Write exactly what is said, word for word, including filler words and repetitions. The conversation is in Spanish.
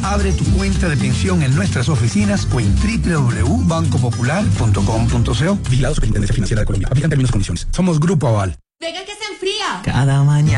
Abre tu cuenta de pensión en nuestras oficinas o en doble u doble u doble u punto banco popular punto com punto co. Vigilado Superintendencia Financiera de Colombia. Aplican términos y condiciones. Somos Grupo Aval. Venga que se enfría. Cada mañana